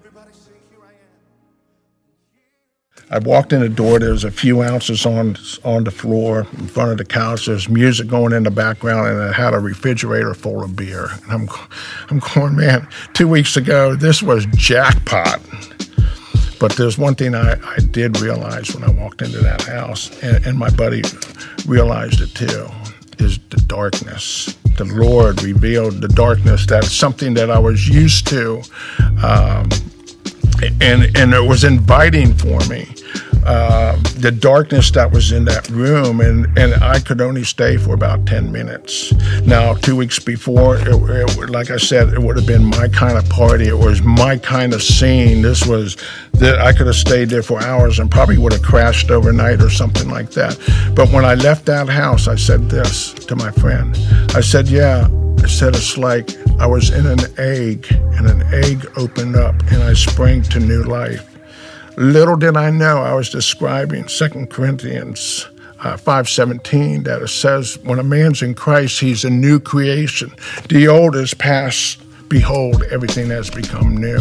I walked in the door. There was a few ounces on the floor in front of the couch. There's music going in the background, and I had a refrigerator full of beer. And I'm going, man, 2 weeks ago, this was jackpot. But there's one thing I did realize when I walked into that house, and my buddy realized it too, is the darkness. The Lord revealed the darkness. That's something that I was used to, and it was inviting for me. The darkness that was in that room, and I could only stay for about 10 minutes. Now, 2 weeks before, it, like I said, it would have been my kind of party. It was my kind of scene. I could have stayed there for hours and probably would have crashed overnight or something like that. But when I left that house, I said this to my friend. I said, it's like I was in an egg, and an egg opened up, and I sprang to new life. Little did I know I was describing 2 Corinthians 5:17, that it says, when a man's in Christ, he's a new creation. The old is past. Behold, everything has become new.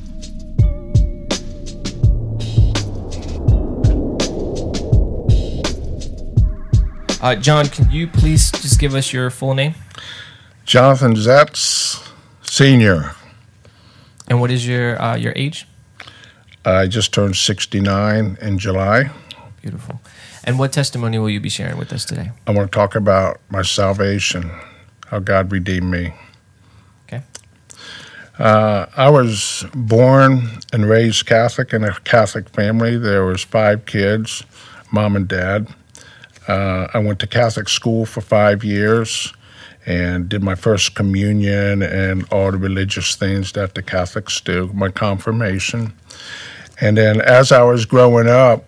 John, can you please just give us your full name? Jonathan Zetz, Sr. And what is your age? I just turned 69 in July. Beautiful. And what testimony will you be sharing with us today? I want to talk about my salvation, how God redeemed me. Okay. I was born and raised Catholic in a Catholic family. There was 5 kids, mom and dad. I went to Catholic school for 5 years and did my first communion and all the religious things that the Catholics do, my confirmation. And then as I was growing up,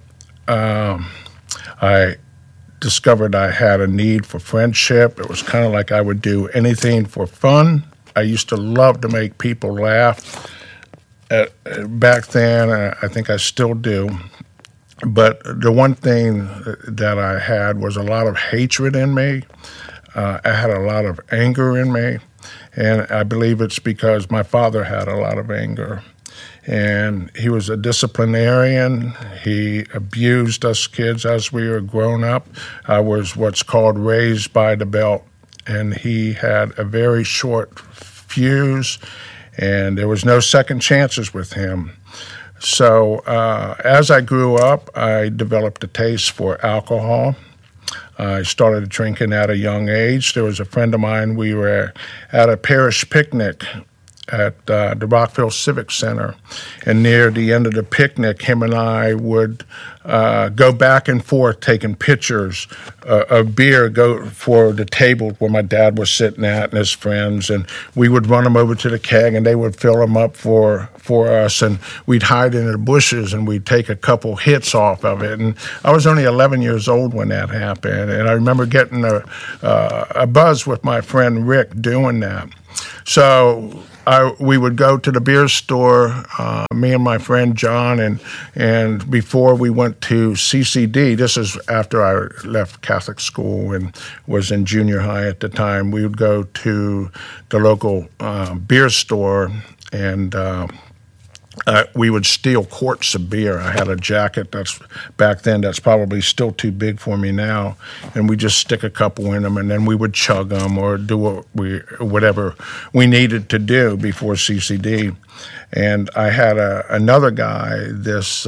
I discovered I had a need for friendship. It was kind of like I would do anything for fun. I used to love to make people laugh. Back then, I think I still do. But the one thing that I had was a lot of hatred in me. I had a lot of anger in me. And I believe it's because my father had a lot of anger. And he was a disciplinarian. He abused us kids as we were growing up. I was what's called raised by the belt. And he had a very short fuse, and there was no second chances with him. So as I grew up, I developed a taste for alcohol. I started drinking at a young age. There was a friend of mine, we were at a parish picnic at the Rockville Civic Center. And near the end of the picnic, him and I would go back and forth taking pictures of beer, go for the table where my dad was sitting at and his friends. And we would run them over to the keg, and they would fill them up for us. And we'd hide in the bushes, and we'd take a couple hits off of it. And I was only 11 years old when that happened. And I remember getting a buzz with my friend Rick doing that. So we would go to the beer store, me and my friend John, and before we went to CCD, this is after I left Catholic school and was in junior high at the time, we would go to the local beer store, and we would steal quarts of beer. I had a jacket that's probably still too big for me now, and we just stick a couple in them, and then we would chug them or do whatever we needed to do before CCD. And I had another guy, this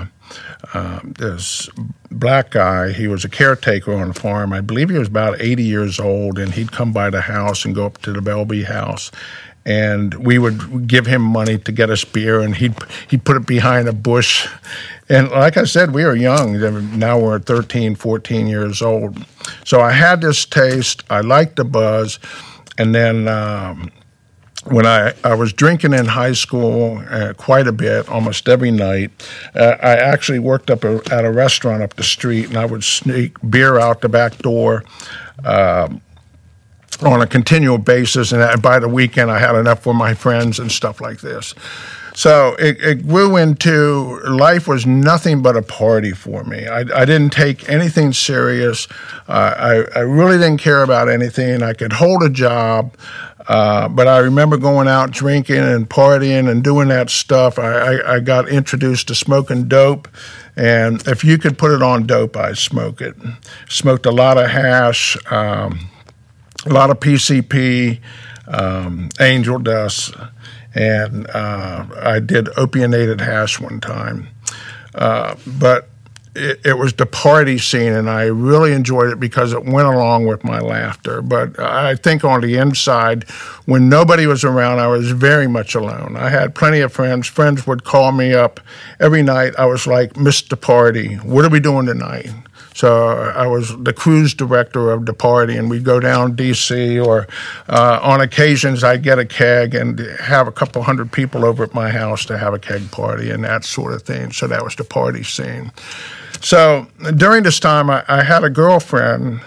black guy. He was a caretaker on a farm. I believe he was about 80 years old, and he'd come by the house and go up to the Belby house. And we would give him money to get us beer, and he'd put it behind a bush. And like I said, we were young. Now we're 13, 14 years old. So I had this taste. I liked the buzz. And then when I was drinking in high school quite a bit, almost every night, I actually worked up at a restaurant up the street, and I would sneak beer out the back door on a continual basis, and by the weekend I had enough for my friends and stuff like this. So it grew into, life was nothing but a party for me. I didn't take anything serious. I really didn't care about anything. I could hold a job. But I remember going out drinking and partying and doing that stuff. I got introduced to smoking dope, and if you could put it on dope, I'd smoke it. Smoked a lot of hash, a lot of PCP, angel dust, and I did opiated hash one time. But it was the party scene, and I really enjoyed it because it went along with my laughter. But I think on the inside, when nobody was around, I was very much alone. I had plenty of friends. Friends would call me up every night. I was like, Mr. Party, what are we doing tonight? So I was the cruise director of the party, and we'd go down D.C., or on occasions I'd get a keg and have a couple hundred people over at my house to have a keg party and that sort of thing. So that was the party scene. So during this time, I had a girlfriend,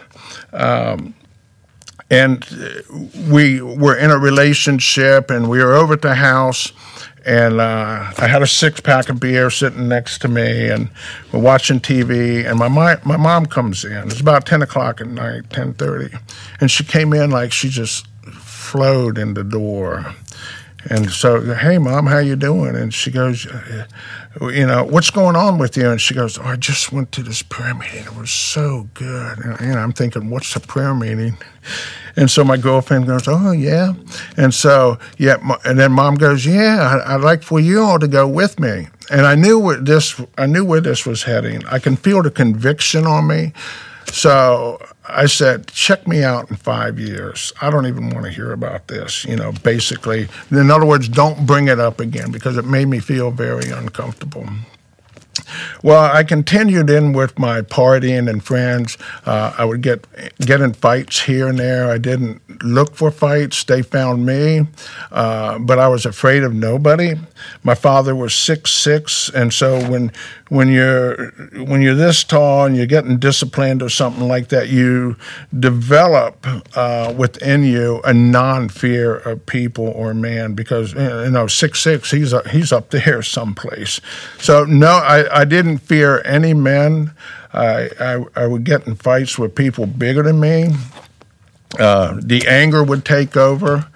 and we were in a relationship, and we were over at the house, and I had a six-pack of beer sitting next to me, and we're watching TV, and my mom comes in. It's about 10 o'clock at night, 10:30, and she came in like she just flowed in the door. And so, hey, Mom, how you doing? And she goes, what's going on with you? And she goes, I just went to this prayer meeting. It was so good. And I'm thinking, what's a prayer meeting? And so my girlfriend goes, oh, yeah. And so, and then Mom goes, yeah, I'd like for you all to go with me. And I knew where this was heading. I can feel the conviction on me. So I said, check me out in 5 years. I don't even want to hear about this, basically. In other words, don't bring it up again, because it made me feel very uncomfortable. Well, I continued in with my partying and friends. I would get in fights here and there. I didn't look for fights. They found me, but I was afraid of nobody. My father was 6'6", and so when you're this tall and you're getting disciplined or something like that, you develop within you a non-fear of people or man, because 6'6", he's up there someplace. So no, I didn't fear any men. I would get in fights with people bigger than me. The anger would take over.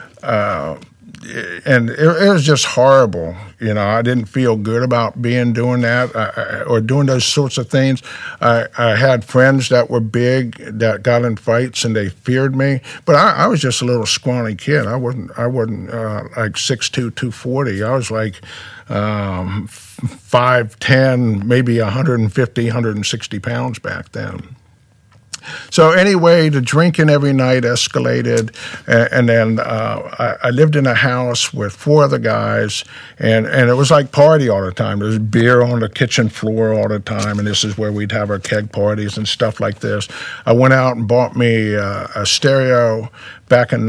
And it was just horrible. I didn't feel good about doing that or doing those sorts of things. I had friends that were big that got in fights and they feared me, but I was just a little scrawny kid. I wasn't like 6'2", 240. I was like 5'10", maybe 150, 160 pounds back then. So anyway, the drinking every night escalated, and then I lived in a house with 4 other guys, and it was like party all the time. There was beer on the kitchen floor all the time, and this is where we'd have our keg parties and stuff like this. I went out and bought me a stereo back in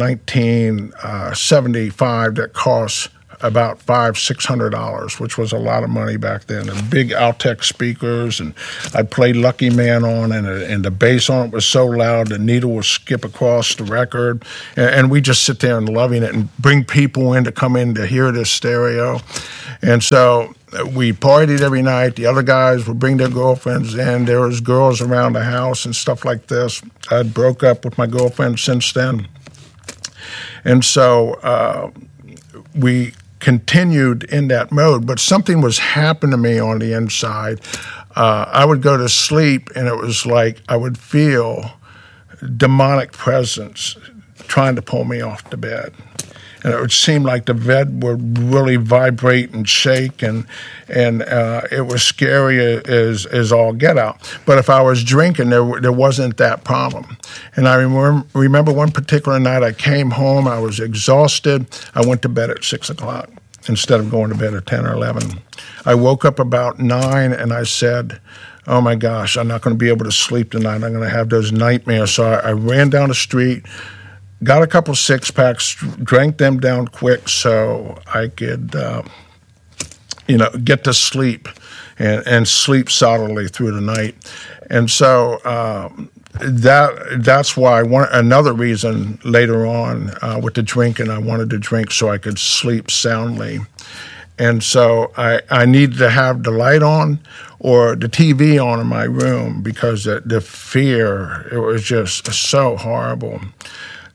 1975 that cost about $500-600, which was a lot of money back then, and big Altec speakers, and I'd play Lucky Man on, and the bass on it was so loud the needle would skip across the record, and we just sit there and loving it and bring people in to come in to hear this stereo. And so we partied every night. The other guys would bring their girlfriends in. There was girls around the house and stuff like this. I'd broke up with my girlfriend since then. And so we continued in that mode, but something was happening to me on the inside. I would go to sleep, and it was like I would feel demonic presence trying to pull me off the bed. And it would seem like the bed would really vibrate and shake, and it was scary as all get out. But if I was drinking, there wasn't that problem. And I remember one particular night I came home, I was exhausted. I went to bed at 6 o'clock instead of going to bed at 10 or 11. I woke up about 9, and I said, oh my gosh, I'm not going to be able to sleep tonight. I'm going to have those nightmares. So I ran down the street, got a couple six-packs, drank them down quick so I could, get to sleep and sleep solidly through the night. And so that's why another reason later on with the drinking, I wanted to drink so I could sleep soundly. And so I needed to have the light on or the TV on in my room because the fear, it was just so horrible.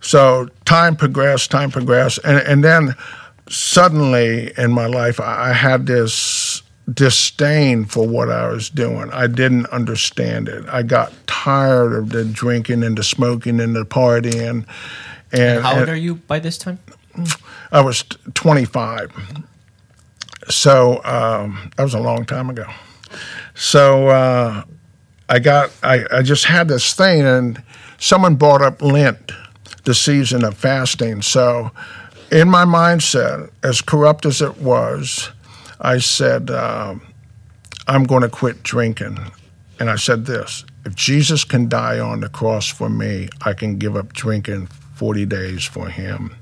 So time progressed, and then suddenly in my life, I had this disdain for what I was doing. I didn't understand it. I got tired of the drinking and the smoking and the partying. And how old are you by this time? I was 25. So that was a long time ago. So I just had this thing, and someone brought up Lent, the season of fasting. So in my mindset, as corrupt as it was, I said, I'm going to quit drinking. And I said this: if Jesus can die on the cross for me, I can give up drinking 40 days for him.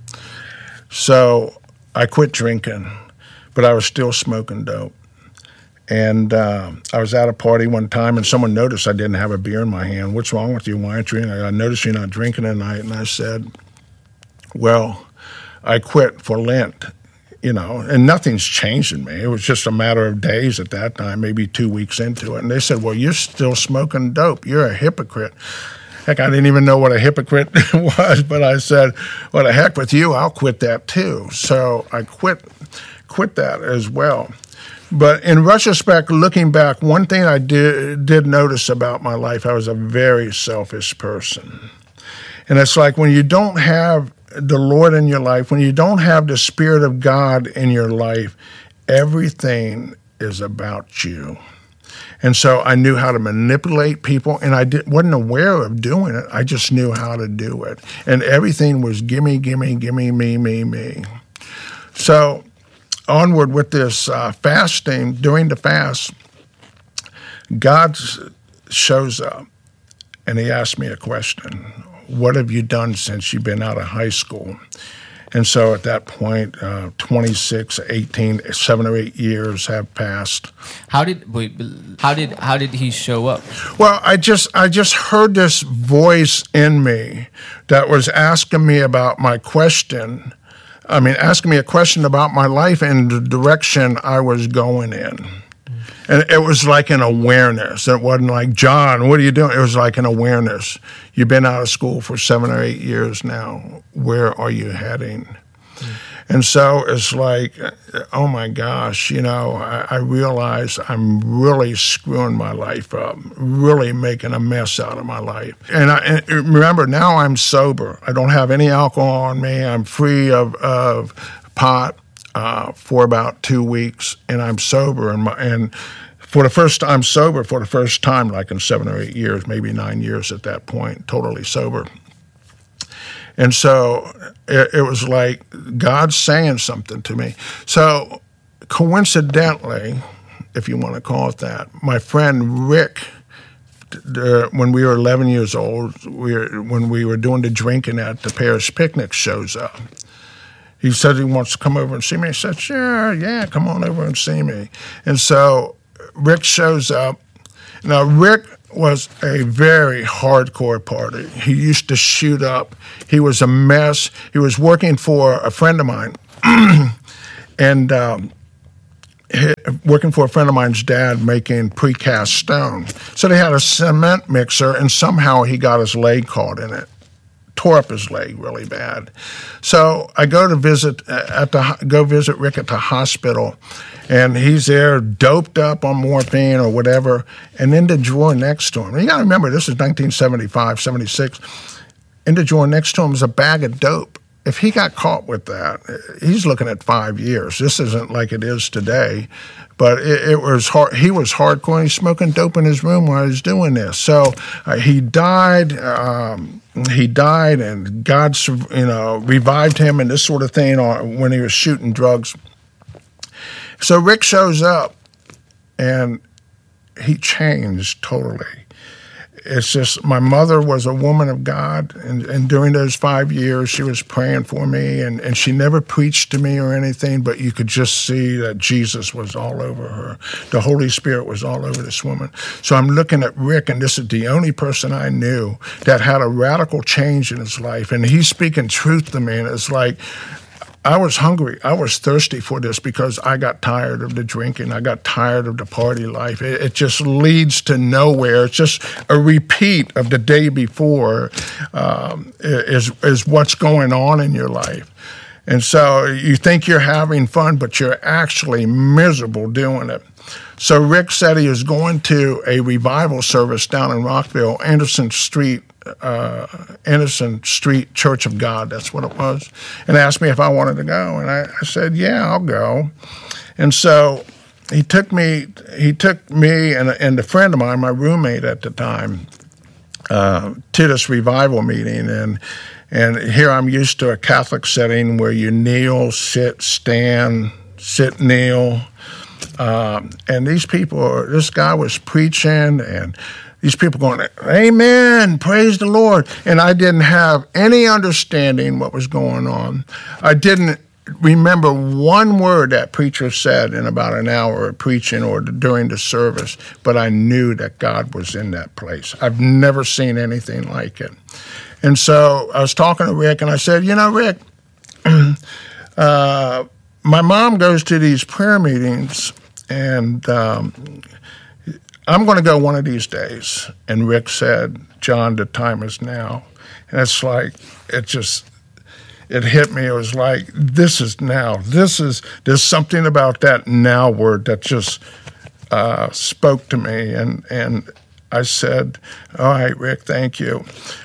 So I quit drinking, but I was still smoking dope. And I was at a party one time, and someone noticed I didn't have a beer in my hand. What's wrong with you? Why aren't you? I noticed you're not drinking tonight. And I said, well, I quit for Lent, and nothing's changed in me. It was just a matter of days at that time, maybe 2 weeks into it. And they said, well, you're still smoking dope. You're a hypocrite. Heck, I didn't even know what a hypocrite was, but I said, well, the heck with you, I'll quit that too. So I quit that as well. But in retrospect, looking back, one thing I did notice about my life, I was a very selfish person. And it's like when you don't have the Lord in your life, when you don't have the Spirit of God in your life, everything is about you. And so I knew how to manipulate people, and I wasn't aware of doing it. I just knew how to do it. And everything was gimme, me. So onward with this fasting, during the fast, God shows up, and he asked me a question. What have you done since you've been out of high school? And so at that point, 26, 18, 7 or 8 years have passed. How did he show up? Well, I just heard this voice in me that was asking me about my question. Asking me a question about my life and the direction I was going in. And it was like an awareness. It wasn't like, John, what are you doing? It was like an awareness. You've been out of school for 7 or 8 years now. Where are you heading? And so it's like, oh my gosh, I realize I'm really screwing my life up, really making a mess out of my life. And remember, now I'm sober. I don't have any alcohol on me. I'm free of pot for about 2 weeks, and I'm sober. I'm sober for the first time, like in 7 or 8 years, maybe 9 years at that point, totally sober. And so it was like God saying something to me. So coincidentally, if you want to call it that, my friend Rick, when we were 11 years old, when we were doing the drinking at the Parish Picnic, shows up. He said he wants to come over and see me. I said, sure, yeah, come on over and see me. And so Rick shows up. Now, Rick was a very hardcore partier. He used to shoot up. He was a mess. He was working for a friend of mine, and working for a friend of mine's dad making precast stone. So they had a cement mixer, and somehow he got his leg caught in it. Tore up his leg really bad. So I go visit Rick at the hospital, and he's there doped up on morphine or whatever, and in the drawer next to him, and you got to remember, this is 1975, 76, in the drawer next to him is a bag of dope. If he got caught with that, he's looking at 5 years. This isn't like it is today, but it was hard. He was hardcore. He's smoking dope in his room while he's doing this. So he died. He died, and God, revived him and this sort of thing when he was shooting drugs. So Rick shows up, and he changed totally. It's just, my mother was a woman of God, and during those 5 years, she was praying for me, and she never preached to me or anything, but you could just see that Jesus was all over her. The Holy Spirit was all over this woman. So I'm looking at Rick, and this is the only person I knew that had a radical change in his life, and he's speaking truth to me, and it's like, I was hungry. I was thirsty for this because I got tired of the drinking. I got tired of the party life. It just leads to nowhere. It's just a repeat of the day before is what's going on in your life. And so you think you're having fun, but you're actually miserable doing it. So Rick said he was going to a revival service down in Rockville, Anderson Street Church of God, that's what it was, and asked me if I wanted to go. And I said, yeah, I'll go. And so he took me and a friend of mine, my roommate at the time, to this revival meeting. And here I'm used to a Catholic setting where you kneel, sit, stand, sit, kneel. And this guy was preaching, and these people going, amen, praise the Lord. And I didn't have any understanding what was going on. I didn't remember one word that preacher said in about an hour of preaching or during the service, but I knew that God was in that place. I've never seen anything like it. And so I was talking to Rick, and I said, Rick, my mom goes to these prayer meetings, and I'm going to go one of these days. And Rick said, John, the time is now. And it's like, it hit me. It was like, this is now. There's something about that now word that just spoke to me. And I said, all right, Rick, thank you.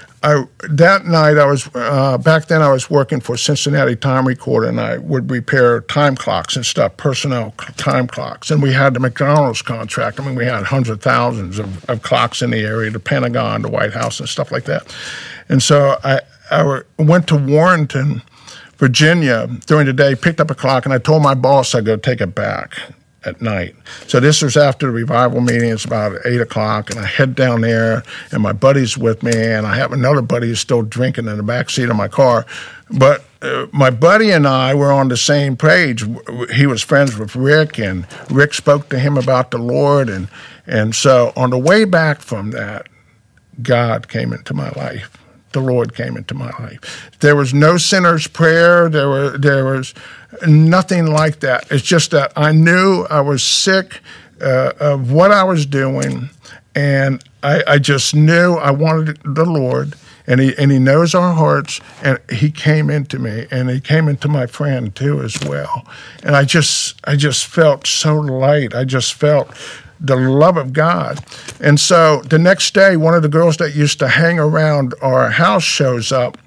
That night, back then I was working for Cincinnati Time Recorder, and I would repair time clocks and stuff, personnel time clocks. And we had the McDonald's contract. I mean, we had hundreds of thousands of clocks in the area, the Pentagon, the White House, and stuff like that. And so I went to Warrenton, Virginia during the day, picked up a clock, and I told my boss I'd go take it back at night. So this was after the revival meeting. It's about 8 o'clock, and I head down there, and my buddy's with me, and I have another buddy who's still drinking in the back seat of my car. But my buddy and I were on the same page. He was friends with Rick, and Rick spoke to him about the Lord. And so on the way back from that, God came into my life. The Lord came into my life. There was no sinner's prayer. There was nothing like that. It's just that I knew I was sick of what I was doing, and I just knew I wanted the Lord, and He knows our hearts, and He came into me, and He came into my friend too as well. And I just felt so light. I just felt the love of God. And so the next day, one of the girls that used to hang around our house shows up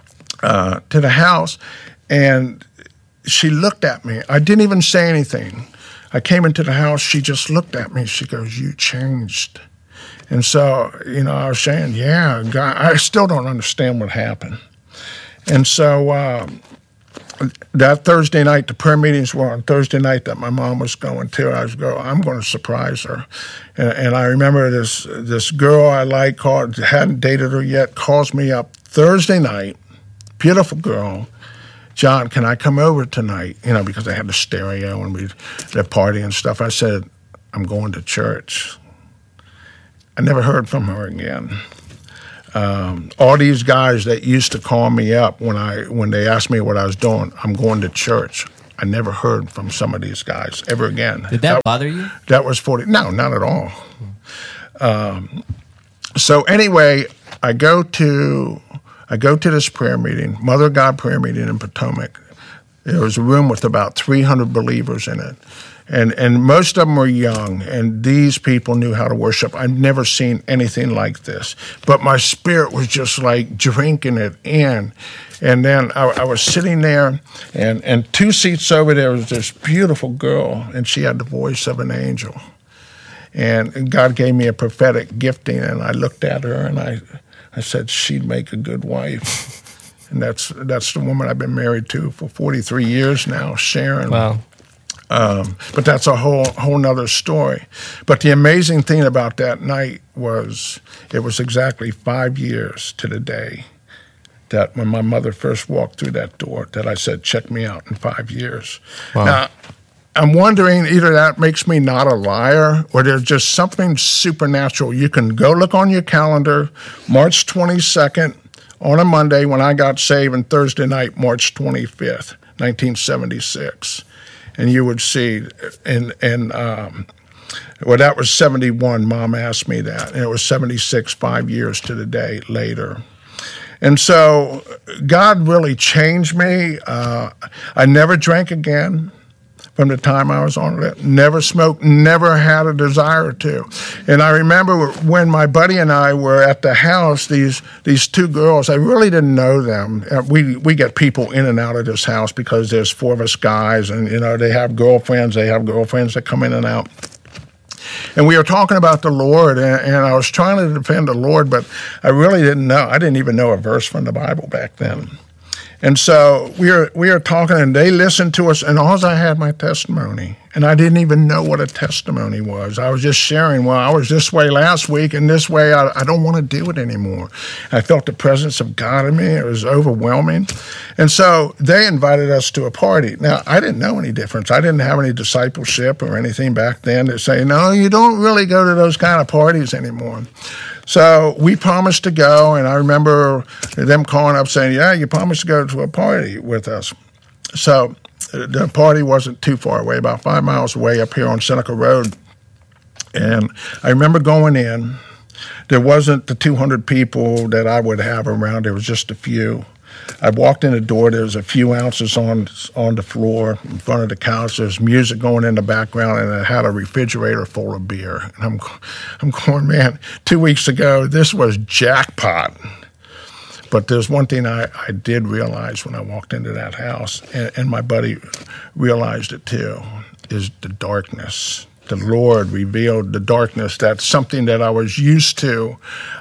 to the house, and she looked at me. I didn't even say anything. I came into the house. She just looked at me. She goes, you changed. And so, I was saying, yeah, God, I still don't understand what happened. And so that Thursday night, the prayer meetings were on Thursday night that my mom was going to. I'm going to surprise her. And I remember this girl I like, hadn't dated her yet, calls me up Thursday night, beautiful girl. John, can I come over tonight? Because they had the stereo and the party and stuff. I said, I'm going to church. I never heard from her again. All these guys that used to call me up when they asked me what I was doing, I'm going to church. I never heard from some of these guys ever again. Did that bother you? That was 40. No, not at all. So anyway, I go to this prayer meeting, Mother of God prayer meeting in Potomac. There was a room with about 300 believers in it. And most of them were young, and these people knew how to worship. I've never seen anything like this. But my spirit was just like drinking it in. And then I was sitting there, and 2 seats over there was this beautiful girl, and she had the voice of an angel. And God gave me a prophetic gifting, and I looked at her, and I said, she'd make a good wife. And that's the woman I've been married to for 43 years now, Sharon. Wow. But that's a whole nother story. But the amazing thing about that night was it was exactly 5 years to the day that when my mother first walked through that door that I said, check me out in 5 years. Wow. Now, I'm wondering either that makes me not a liar or there's just something supernatural. You can go look on your calendar, March 22nd on a Monday when I got saved, and Thursday night, March 25th. 1976. And you would see, well, that was 71. Mom asked me that. And it was 76, 5 years to the day later. And so God really changed me. I never drank again from the time I was on it. Never smoked, never had a desire to. And I remember when my buddy and I were at the house, these two girls, I really didn't know them. We get people in and out of this house because there's four of us guys, and, they have girlfriends that come in and out. And we were talking about the Lord, and I was trying to defend the Lord, but I really didn't know. I didn't even know a verse from the Bible back then. And so we were talking, and they listened to us, and all I had my testimony. And I didn't even know what a testimony was. I was just sharing, well, I was this way last week, and this way I don't want to do it anymore. I felt the presence of God in me. It was overwhelming. And so they invited us to a party. Now, I didn't know any difference. I didn't have any discipleship or anything back then to say, no, you don't really go to those kind of parties anymore. So we promised to go, and I remember them calling up saying, yeah, you promised to go to a party with us. So the party wasn't too far away, about 5 miles away up here on Seneca Road. And I remember going in. There wasn't the 200 people that I would have around. There was just a few. I walked in the door. There was a few ounces on the floor in front of the couch. There's music going in the background, and it had a refrigerator full of beer. And I'm going, man, 2 weeks ago, this was jackpot. But there's one thing I did realize when I walked into that house, and my buddy realized it too, is the darkness. The Lord revealed the darkness. That's something that I was used to.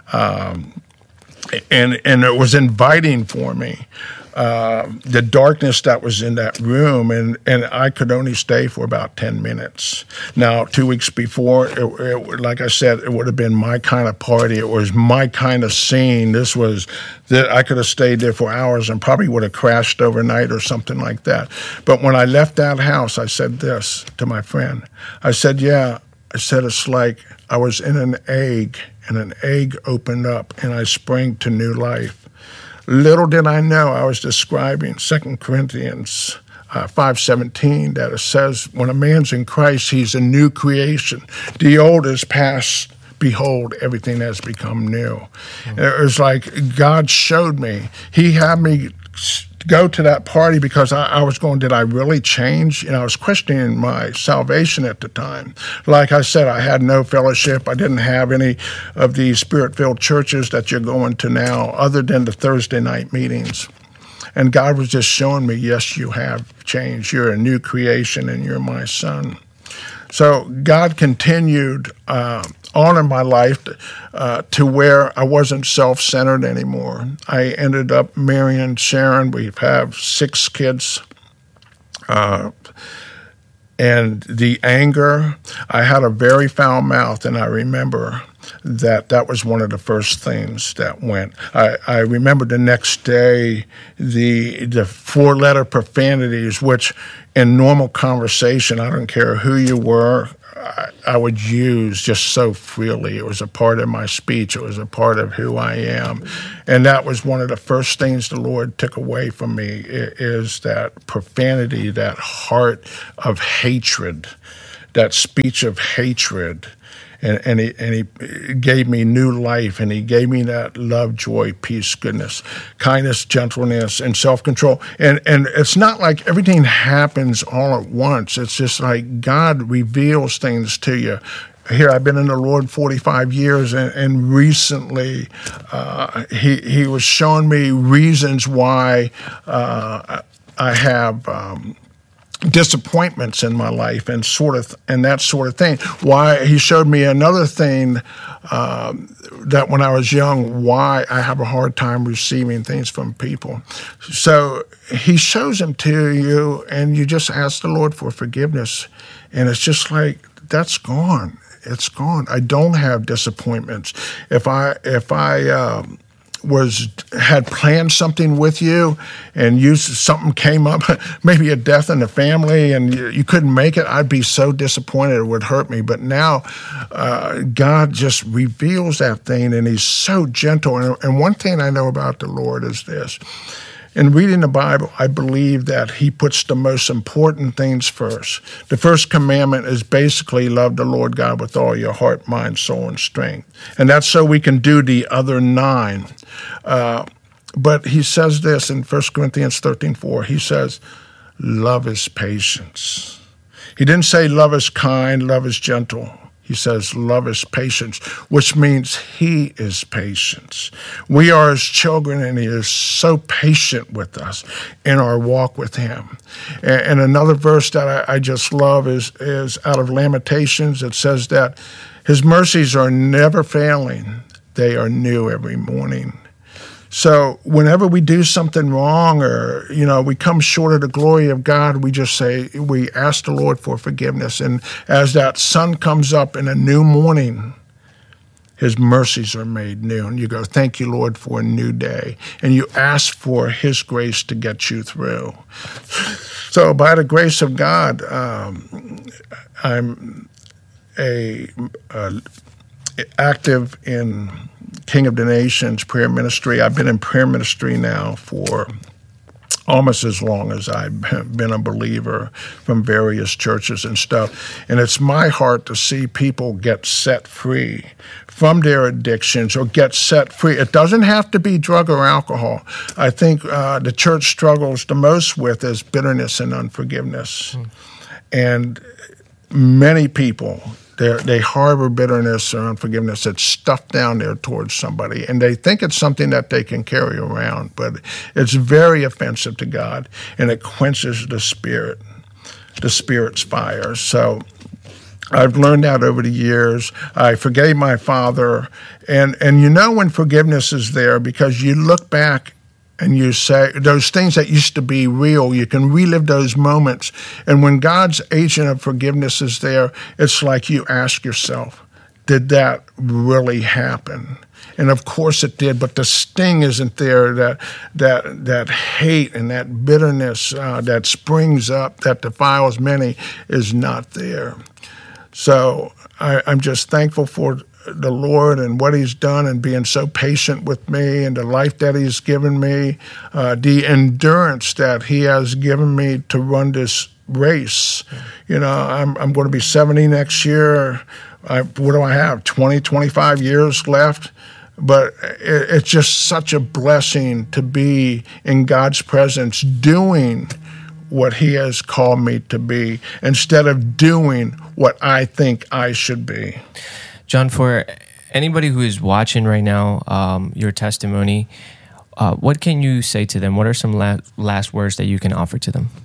And it was inviting for me, the darkness that was in that room, and I could only stay for about 10 minutes. Now, 2 weeks before, it, like I said, it would have been my kind of party. It was my kind of scene. I could have stayed there for hours and probably would have crashed overnight or something like that. But when I left that house, I said this to my friend. I said, it's like I was in an egg, and an egg opened up, and I sprang to new life. Little did I know I was describing 2 Corinthians 5:17, that it says, when a man's in Christ, he's a new creation. The old is past. Behold, everything has become new. Mm-hmm. It was like God showed me. He had me go to that party because I was going, did I really change? I was questioning my salvation at the time. Like I said, I had no fellowship. I didn't have any of these spirit-filled churches that you're going to now, other than the Thursday night meetings. And God was just showing me, yes, you have changed. You're a new creation, and you're my son. So God continued on in my life to where I wasn't self-centered anymore. I ended up marrying Sharon. We have 6 kids. And the anger, I had a very foul mouth, and I remember that was one of the first things that went. I remember the next day the 4-letter profanities, which in normal conversation, I don't care who you were, I would use just so freely. It was a part of my speech. It was a part of who I am. And that was one of the first things the Lord took away from me, is that profanity, that heart of hatred, that speech of hatred. And he gave me new life, and he gave me that love, joy, peace, goodness, kindness, gentleness, and self-control. And it's not like everything happens all at once. It's just like God reveals things to you. Here, I've been in the Lord 45 years, and recently he was showing me reasons why I have disappointments in my life and that sort of thing. Why he showed me another thing that when I was young, why I have a hard time receiving things from people. So he shows them to you, and you just ask the Lord for forgiveness, and it's just like, that's gone. It's gone. I don't have disappointments. If I had planned something with you, and something came up, maybe a death in the family, and you couldn't make it, I'd be so disappointed. It would hurt me. But now God just reveals that thing, and he's so gentle. And one thing I know about the Lord is this, in reading the Bible, I believe that he puts the most important things first. The first commandment is basically love the Lord God with all your heart, mind, soul, and strength. And that's so we can do the other 9. But he says this in 1 Corinthians 13:4. He says, love is patience. He didn't say love is kind, love is gentle. He says love is patience, which means he is patience. We are his children, and he is so patient with us in our walk with him. And another verse that I just love is out of Lamentations. It says that his mercies are never failing. They are new every morning. So whenever we do something wrong or, we come short of the glory of God, we just say, we ask the Lord for forgiveness. And as that sun comes up in a new morning, his mercies are made new. And you go, thank you, Lord, for a new day. And you ask for his grace to get you through. So by the grace of God, I'm active in King of the Nations prayer ministry. I've been in prayer ministry now for almost as long as I've been a believer from various churches and stuff. And it's my heart to see people get set free from their addictions or get set free. It doesn't have to be drug or alcohol. I think the church struggles the most with is bitterness and unforgiveness. And many people, they harbor bitterness or unforgiveness that's stuffed down there towards somebody, and they think it's something that they can carry around, but it's very offensive to God, and it quenches the Spirit's fire. So I've learned that over the years. I forgave my father, and when forgiveness is there, because you look back and you say, those things that used to be real, you can relive those moments. And when God's agent of forgiveness is there, it's like you ask yourself, did that really happen? And of course it did, but the sting isn't there, that hate and that bitterness that springs up, that defiles many, is not there. So I'm just thankful for the Lord and what he's done and being so patient with me and the life that he's given me, the endurance that he has given me to run this race. I'm going to be 70 next year. What do I have, 20, 25 years left? But it's just such a blessing to be in God's presence doing what he has called me to be instead of doing what I think I should be. John, for anybody who is watching right now, your testimony, what can you say to them? What are some last words that you can offer to them?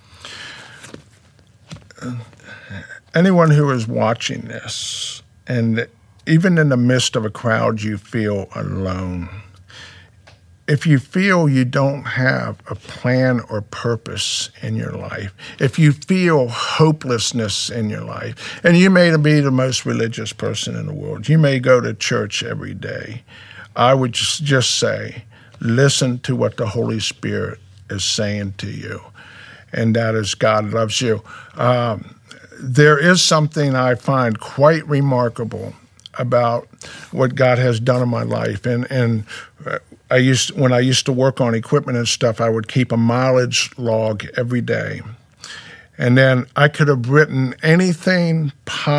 Anyone who is watching this, and even in the midst of a crowd, you feel alone. If you feel you don't have a plan or purpose in your life, if you feel hopelessness in your life, and you may be the most religious person in the world, you may go to church every day, I would just say, listen to what the Holy Spirit is saying to you, and that is God loves you. There is something I find quite remarkable about what God has done in my life, and when I used to work on equipment and stuff, I would keep a mileage log every day. And then I could have written anything possible